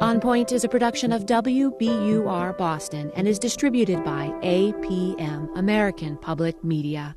On Point is a production of WBUR Boston and is distributed by APM, American Public Media.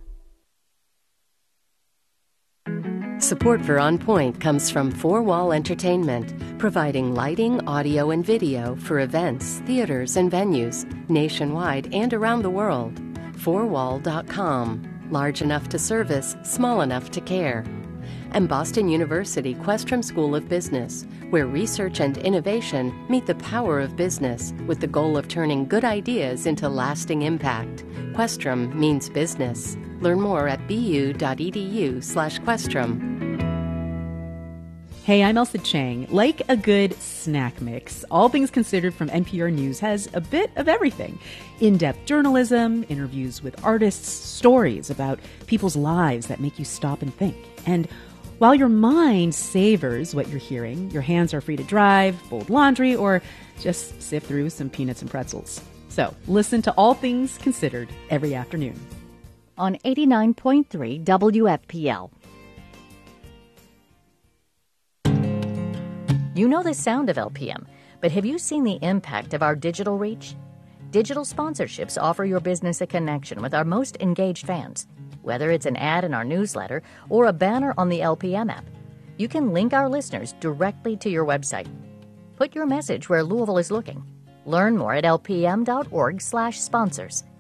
Support for On Point comes from Four Wall Entertainment, providing lighting, audio, and video for events, theaters, and venues nationwide and around the world. Fourwall.com. Large enough to service, small enough to care. And Boston University Questrom School of Business, where research and innovation meet the power of business with the goal of turning good ideas into lasting impact. Questrom means business. Learn more at bu.edu/Questrom. Hey, I'm Elsa Chang. Like a good snack mix, All Things Considered from NPR News has a bit of everything. In-depth journalism, interviews with artists, stories about people's lives that make you stop and think. And while your mind savors what you're hearing, your hands are free to drive, fold laundry, or just sift through some peanuts and pretzels. So listen to All Things Considered every afternoon on 89.3 WFPL. You know the sound of LPM, but have you seen the impact of our digital reach? Digital sponsorships offer your business a connection with our most engaged fans. Whether it's an ad in our newsletter or a banner on the LPM app, you can link our listeners directly to your website. Put your message where Louisville is looking. Learn more at lpm.org/sponsors.